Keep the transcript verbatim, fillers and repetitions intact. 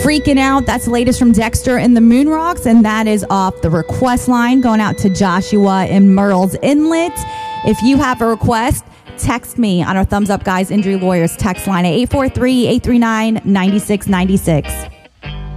Freaking Out. That's the latest from Dexter and the Moon Rocks, and that is off the request line going out to Joshua in Murrells Inlet. If you have a request, text me on our Thumbs Up Guys Injury Lawyers text line at eight four three, eight three nine, nine six nine six.